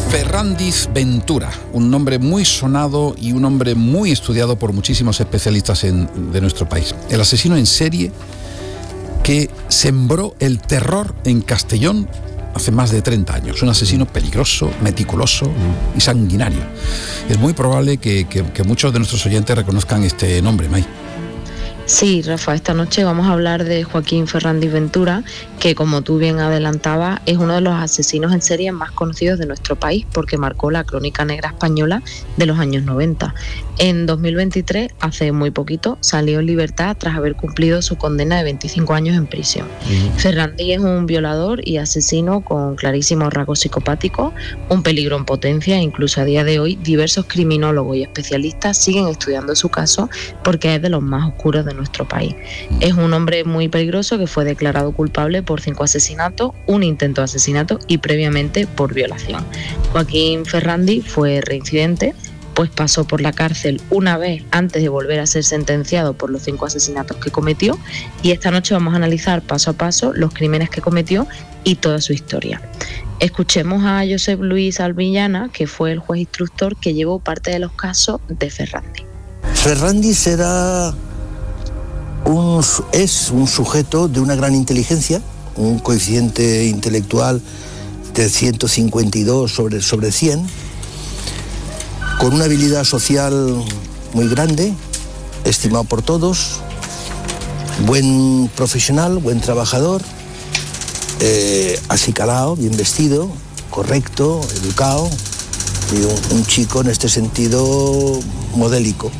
Ferrandiz Ventura, un nombre muy sonado y un hombre muy estudiado por muchísimos especialistas de nuestro país. El asesino en serie que sembró el terror en Castellón hace más de 30 años. Un asesino peligroso, meticuloso y sanguinario. Es muy probable que muchos de nuestros oyentes reconozcan este nombre, May. Sí, Rafa, esta noche vamos a hablar de Joaquín Ferrandiz Ventura, que como tú bien adelantabas, es uno de los asesinos en serie más conocidos de nuestro país porque marcó la crónica negra española de los años 90. En 2023, hace muy poquito, salió en libertad tras haber cumplido su condena de 25 años en prisión. Ferrandiz es un violador y asesino con clarísimos rasgos psicopáticos, un peligro en potencia e incluso a día de hoy diversos criminólogos y especialistas siguen estudiando su caso porque es de los más oscuros de nuestro país. Es un hombre muy peligroso que fue declarado culpable por 5 asesinatos, un intento de asesinato y previamente por violación. Joaquín Ferrandiz fue reincidente, pues pasó por la cárcel una vez antes de volver a ser sentenciado por los 5 asesinatos que cometió, y esta noche vamos a analizar paso a paso los crímenes que cometió y toda su historia. Escuchemos a Josep Luis Albillana, que fue el juez instructor que llevó parte de los casos de Ferrandiz. Ferrandiz es un sujeto de una gran inteligencia, un coeficiente intelectual de 152 sobre 100, con una habilidad social muy grande, estimado por todos, buen profesional, buen trabajador, acicalado, bien vestido, correcto, educado, y un chico en este sentido modélico.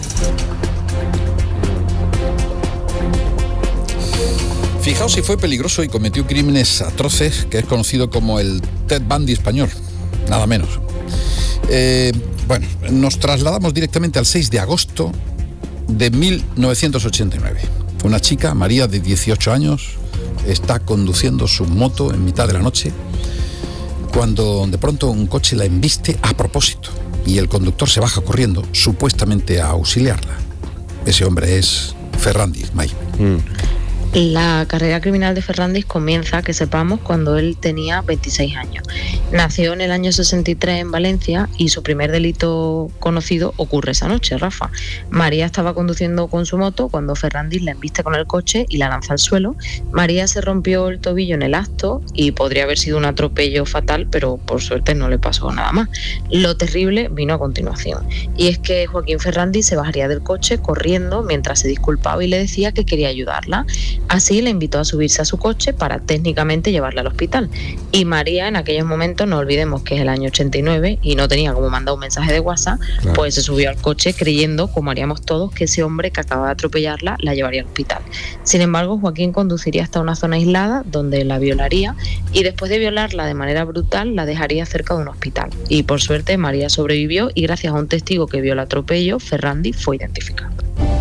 Fijaos si fue peligroso y cometió crímenes atroces, que es conocido como el Ted Bundy español, nada menos. Bueno, nos trasladamos directamente al 6 de agosto de 1989. Una chica, María, de 18 años, está conduciendo su moto en mitad de la noche cuando de pronto un coche la embiste a propósito y el conductor se baja corriendo, supuestamente a auxiliarla. Ese hombre es Ferrandiz, May. La carrera criminal de Ferrandiz comienza, que sepamos, cuando él tenía 26 años. Nació en el año 63 en Valencia y su primer delito conocido ocurre esa noche, Rafa. María estaba conduciendo con su moto cuando Ferrandiz la embiste con el coche y la lanza al suelo. María se rompió el tobillo en el acto y podría haber sido un atropello fatal, pero por suerte no le pasó nada más. Lo terrible vino a continuación, y es que Joaquín Ferrandiz se bajaría del coche corriendo mientras se disculpaba y le decía que quería ayudarla. Así le invitó a subirse a su coche para técnicamente llevarla al hospital. Y María, en aquellos momentos, no olvidemos que es el año 89 y no tenía como mandar un mensaje de WhatsApp, claro, pues se subió al coche creyendo, como haríamos todos, que ese hombre que acababa de atropellarla la llevaría al hospital. Sin embargo, Joaquín conduciría hasta una zona aislada donde la violaría y después de violarla de manera brutal la dejaría cerca de un hospital. Y por suerte María sobrevivió y gracias a un testigo que vio el atropello, Ferrandiz fue identificado.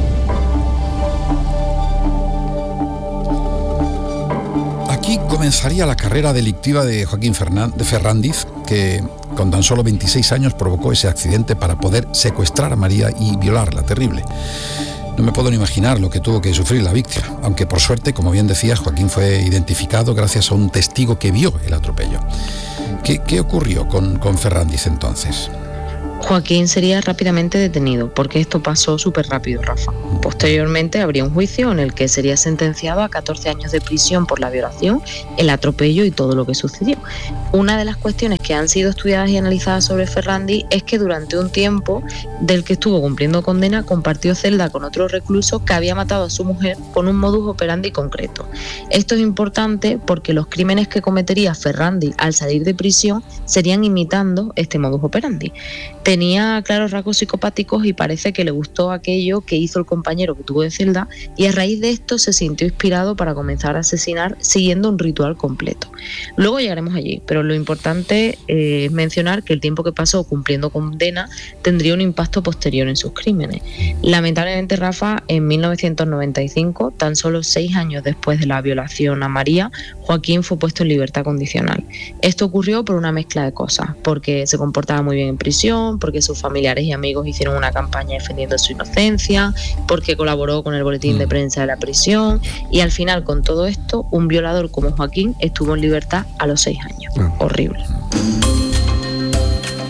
Aquí comenzaría la carrera delictiva de Joaquín Ferrandiz, que con tan solo 26 años provocó ese accidente para poder secuestrar a María y violarla. Terrible. No me puedo ni imaginar lo que tuvo que sufrir la víctima, aunque por suerte, como bien decías, Joaquín fue identificado gracias a un testigo que vio el atropello. ¿Qué ocurrió con Ferrandiz entonces? Joaquín sería rápidamente detenido, porque esto pasó súper rápido, Rafa. Posteriormente habría un juicio en el que sería sentenciado a 14 años de prisión por la violación, el atropello y todo lo que sucedió. Una de las cuestiones que han sido estudiadas y analizadas sobre Ferrandiz es que durante un tiempo del que estuvo cumpliendo condena compartió celda con otro recluso que había matado a su mujer con un modus operandi concreto. Esto es importante porque los crímenes que cometería Ferrandiz al salir de prisión serían imitando este modus operandi. Tenía claros rasgos psicopáticos y parece que le gustó aquello que hizo el compañero que tuvo de celda, y a raíz de esto se sintió inspirado para comenzar a asesinar siguiendo un ritual completo. Luego llegaremos allí, pero lo importante es mencionar que el tiempo que pasó cumpliendo condena tendría un impacto posterior en sus crímenes. Lamentablemente, Rafa, en 1995, tan solo 6 años después de la violación a María, Joaquín fue puesto en libertad condicional. Esto ocurrió por una mezcla de cosas, porque se comportaba muy bien en prisión, porque sus familiares y amigos hicieron una campaña defendiendo su inocencia, porque colaboró con el boletín de prensa de la prisión, y al final, con todo esto, un violador como Joaquín estuvo en libertad a los 6 años. Horrible.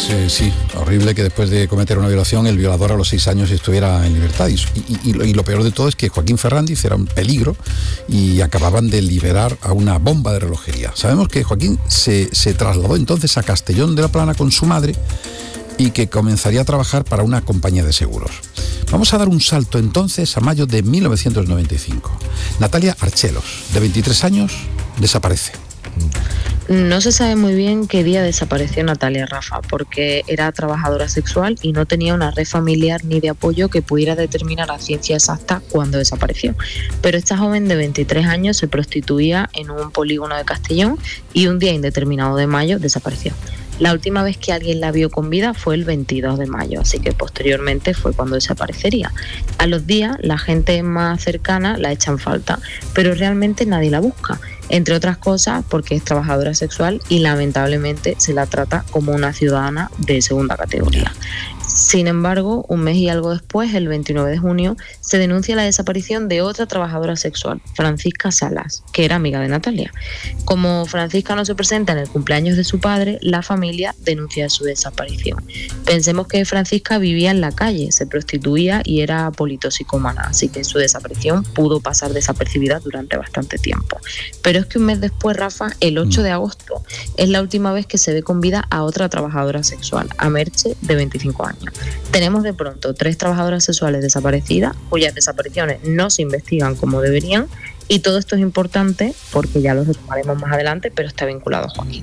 Sí, horrible que después de cometer una violación el violador a los 6 años estuviera en libertad. Y lo peor de todo es que Joaquín Ferrandiz era un peligro y acababan de liberar a una bomba de relojería. Sabemos que Joaquín se trasladó entonces a Castellón de la Plana con su madre y que comenzaría a trabajar para una compañía de seguros. Vamos a dar un salto entonces a mayo de 1995. Natalia Archelos, de 23 años, desaparece. No se sabe muy bien qué día desapareció Natalia, Rafa, porque era trabajadora sexual y no tenía una red familiar ni de apoyo que pudiera determinar a ciencia exacta cuándo desapareció. Pero esta joven de 23 años se prostituía en un polígono de Castellón y un día indeterminado de mayo desapareció. La última vez que alguien la vio con vida fue el 22 de mayo, así que posteriormente fue cuando desaparecería. A los días, la gente más cercana la echa en falta, pero realmente nadie la busca. Entre otras cosas porque es trabajadora sexual y lamentablemente se la trata como una ciudadana de segunda categoría. Sin embargo, un mes y algo después, el 29 de junio, se denuncia la desaparición de otra trabajadora sexual, Francisca Salas, que era amiga de Natalia. Como Francisca no se presenta en el cumpleaños de su padre, la familia denuncia su desaparición. Pensemos que Francisca vivía en la calle, se prostituía y era politoxicómana, así que su desaparición pudo pasar desapercibida durante bastante tiempo. Pero es que un mes después, Rafa, el 8 de agosto, es la última vez que se ve con vida a otra trabajadora sexual, a Merche, de 25 años. Tenemos de pronto 3 trabajadoras sexuales desaparecidas, cuyas desapariciones no se investigan como deberían, y todo esto es importante porque ya lo retomaremos más adelante, pero está vinculado a Joaquín.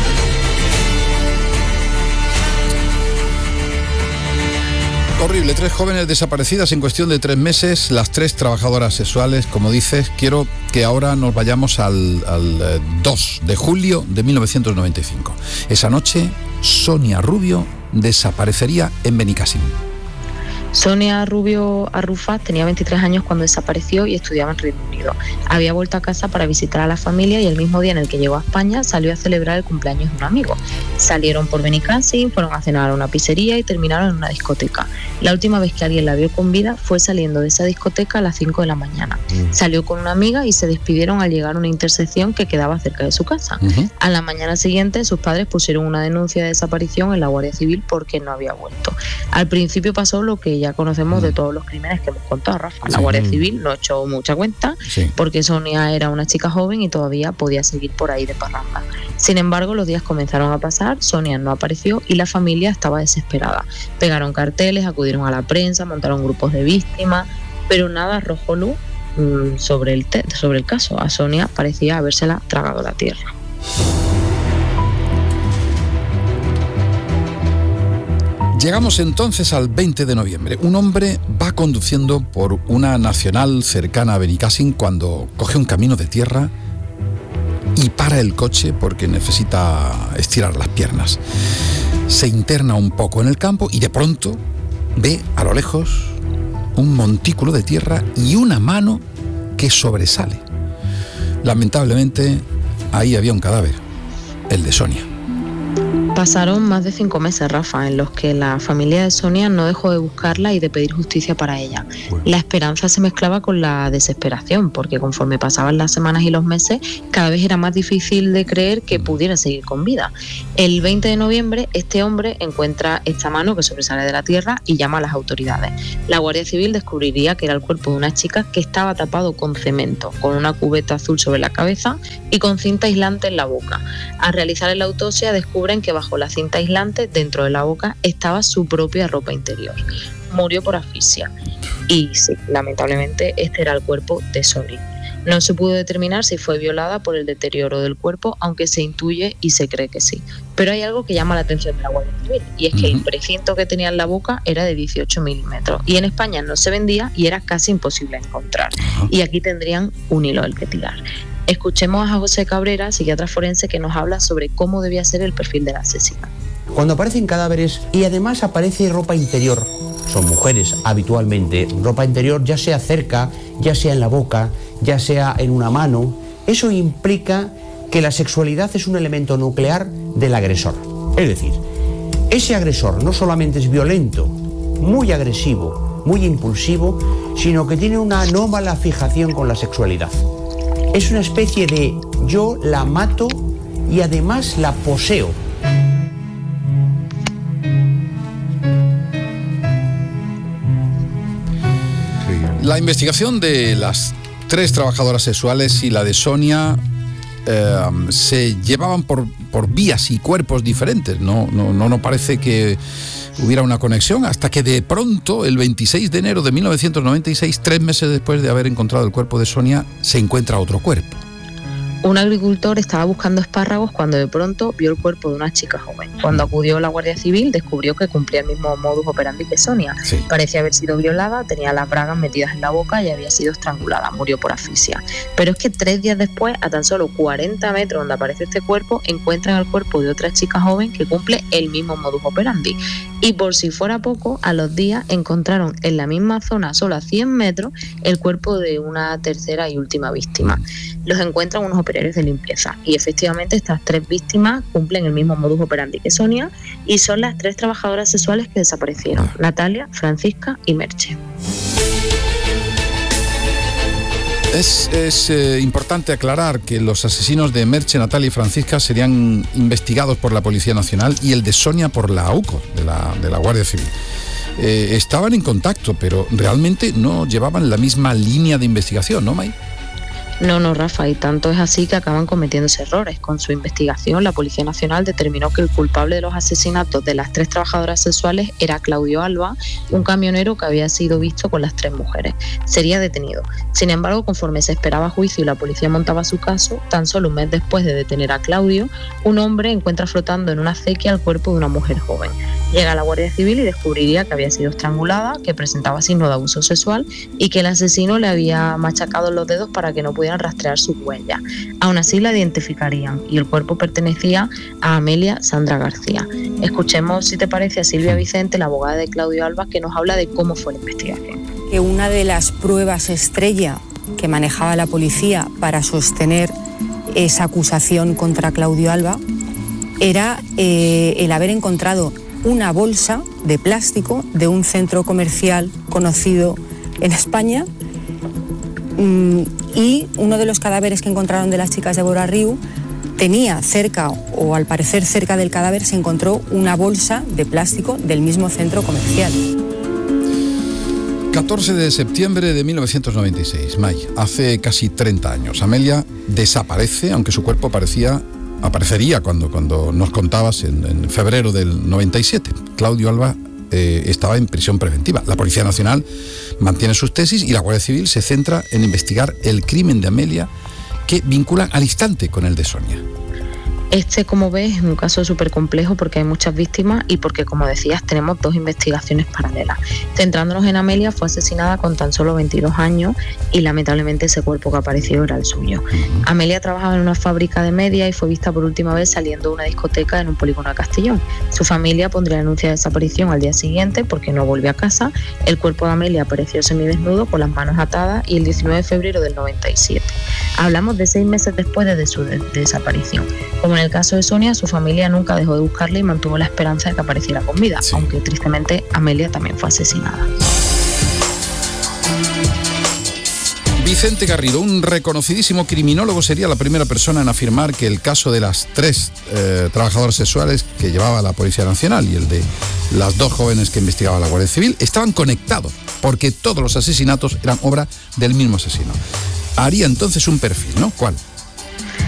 Horrible, 3 jóvenes desaparecidas en cuestión de 3 meses, las 3 trabajadoras sexuales, como dices. Quiero que ahora nos vayamos al 2 de julio de 1995. Esa noche, Sonia Rubio desaparecería en Benicàssim. Sonia Rubio Arrufat tenía 23 años cuando desapareció y estudiaba en Reino Unido. Había vuelto a casa para visitar a la familia y el mismo día en el que llegó a España salió a celebrar el cumpleaños de un amigo. Salieron por Benicàssim, fueron a cenar a una pizzería y terminaron en una discoteca. La última vez que alguien la vio con vida fue saliendo de esa discoteca a las 5 de la mañana. Salió con una amiga y se despidieron al llegar a una intersección que quedaba cerca de su casa. A la mañana siguiente sus padres pusieron una denuncia de desaparición en la Guardia Civil porque no había vuelto. Al principio pasó lo que ya conocemos de todos los crímenes que hemos contado, Rafa. La Guardia Civil no echó mucha cuenta porque Sonia era una chica joven y todavía podía seguir por ahí de parranda. Sin embargo, los días comenzaron a pasar, Sonia no apareció y la familia estaba desesperada. Pegaron carteles, acudieron a la prensa, montaron grupos de víctimas, pero nada arrojó luz sobre el caso. A Sonia parecía habérsela tragado la tierra. Llegamos entonces al 20 de noviembre. Un hombre va conduciendo por una nacional cercana a Benicàssim cuando coge un camino de tierra y para el coche porque necesita estirar las piernas. Se interna un poco en el campo y de pronto ve a lo lejos un montículo de tierra y una mano que sobresale. Lamentablemente, ahí había un cadáver, el de Sonia. Pasaron más de 5 meses, Rafa, en los que la familia de Sonia no dejó de buscarla y de pedir justicia para ella. La esperanza se mezclaba con la desesperación, porque conforme pasaban las semanas y los meses, cada vez era más difícil de creer que pudiera seguir con vida. El 20 de noviembre, este hombre encuentra esta mano que sobresale de la tierra y llama a las autoridades. La Guardia Civil descubriría que era el cuerpo de una chica que estaba tapado con cemento, con una cubeta azul sobre la cabeza y con cinta aislante en la boca. Al realizar la autopsia descubren que bajo la cinta aislante, dentro de la boca, estaba su propia ropa interior. Murió por asfixia. Y sí, lamentablemente, este era el cuerpo de Sonia. No se pudo determinar si fue violada por el deterioro del cuerpo, aunque se intuye y se cree que sí. Pero hay algo que llama la atención de la Guardia Civil, y es que el precinto que tenía en la boca era de 18 milímetros, y en España no se vendía y era casi imposible encontrar. Y aquí tendrían un hilo del que tirar. Escuchemos a José Cabrera, psiquiatra forense, que nos habla sobre cómo debía ser el perfil de la asesina. Cuando aparecen cadáveres y además aparece ropa interior, son mujeres habitualmente, ropa interior ya sea cerca, ya sea en la boca, ya sea en una mano, eso implica que la sexualidad es un elemento nuclear del agresor. Es decir, ese agresor no solamente es violento, muy agresivo, muy impulsivo, sino que tiene una anómala fijación con la sexualidad. Es una especie de yo la mato y además la poseo. La investigación de las 3 trabajadoras sexuales y la de Sonia se llevaban por vías y cuerpos diferentes. No parece que hubiera una conexión hasta que de pronto, el 26 de enero de 1996, 3 meses después de haber encontrado el cuerpo de Sonia, se encuentra otro cuerpo. Un agricultor estaba buscando espárragos cuando de pronto vio el cuerpo de una chica joven. Cuando acudió la Guardia Civil, descubrió que cumplía el mismo modus operandi que Sonia. Sí. Parecía haber sido violada, tenía las bragas metidas en la boca y había sido estrangulada, murió por asfixia. Pero es que 3 días después, a tan solo 40 metros donde aparece este cuerpo, encuentran el cuerpo de otra chica joven que cumple el mismo modus operandi. Y por si fuera poco, a los días encontraron en la misma zona, solo a 100 metros, el cuerpo de una tercera y última víctima. Los encuentran unos operarios de limpieza y efectivamente estas 3 víctimas cumplen el mismo modus operandi que Sonia y son las 3 trabajadoras sexuales que desaparecieron: Natalia, Francisca y Merche. Es importante aclarar que los asesinos de Merche, Natalia y Francisca serían investigados por la Policía Nacional y el de Sonia por la AUCO, de la Guardia Civil. Estaban en contacto, pero realmente no llevaban la misma línea de investigación, ¿no, May? No, Rafa, y tanto es así que acaban cometiéndose errores. Con su investigación, la Policía Nacional determinó que el culpable de los asesinatos de las 3 trabajadoras sexuales era Claudio Alba, un camionero que había sido visto con las 3 mujeres. Sería detenido. Sin embargo, conforme se esperaba juicio y la policía montaba su caso, tan solo un mes después de detener a Claudio, un hombre encuentra flotando en una acequia el cuerpo de una mujer joven. Llega a la Guardia Civil y descubriría que había sido estrangulada, que presentaba signos de abuso sexual y que el asesino le había machacado los dedos para que no pudieran rastrear sus huellas. Aún así la identificarían y el cuerpo pertenecía a Amelia Sandra García. Escuchemos, si te parece, a Silvia Vicente, la abogada de Claudio Alba, que nos habla de cómo fue la investigación. Que una de las pruebas estrella que manejaba la policía para sostener esa acusación contra Claudio Alba era el haber encontrado una bolsa de plástico de un centro comercial conocido en España, y uno de los cadáveres que encontraron de las chicas de Bora-Riu tenía cerca, o al parecer cerca del cadáver, se encontró una bolsa de plástico del mismo centro comercial. 14 de septiembre de 1996, May, hace casi 30 años. Amelia desaparece, aunque su cuerpo aparecería cuando nos contabas en febrero del 97. Claudio Alba estaba en prisión preventiva. La Policía Nacional mantiene sus tesis y la Guardia Civil se centra en investigar el crimen de Amelia, que vinculan al instante con el de Sonia. Este, como ves, es un caso súper complejo porque hay muchas víctimas y porque, como decías, tenemos 2 investigaciones paralelas. Centrándonos en Amelia, fue asesinada con tan solo 22 años y lamentablemente ese cuerpo que apareció era el suyo. Amelia trabajaba en una fábrica de media y fue vista por última vez saliendo de una discoteca en un polígono de Castellón. Su familia pondría la denuncia de desaparición al día siguiente porque no volvió a casa. El cuerpo de Amelia apareció semidesnudo con las manos atadas y el 19 de febrero del 97. Hablamos de 6 meses después de su desaparición. Como en el caso de Sonia, su familia nunca dejó de buscarla y mantuvo la esperanza de que apareciera con vida, sí, aunque tristemente Amelia también fue asesinada. Vicente Garrido, un reconocidísimo criminólogo, sería la primera persona en afirmar que el caso de las 3 trabajadoras sexuales que llevaba la Policía Nacional y el de las 2 jóvenes que investigaba la Guardia Civil estaban conectados, porque todos los asesinatos eran obra del mismo asesino. Haría entonces un perfil, ¿no? ¿Cuál?